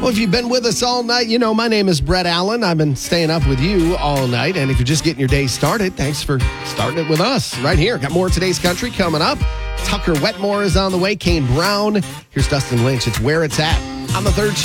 Well, if you've been with us all night, you know my name is Brett Allen. I've been staying up with you all night. And if you're just getting your day started, thanks for starting it with us right here. Got more of Today's Country coming up. Tucker Wetmore is on the way. Kane Brown. Here's Dustin Lynch. It's Where It's At on the third shift.